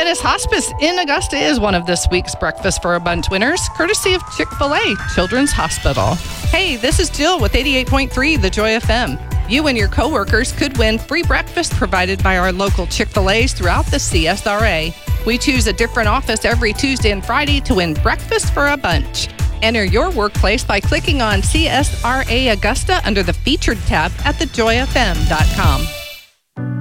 Adventist Hospice in Augusta is one of this week's Breakfast for a Bunch winners, courtesy of Chick-fil-A Children's Hospital. Hey, this is Jill with 88.3 The Joy FM. You and your coworkers could win free breakfast provided by our local Chick-fil-A's throughout the CSRA. We choose a different office every Tuesday and Friday to win Breakfast for a Bunch. Enter your workplace by clicking on CSRA Augusta under the Featured tab at thejoyfm.com.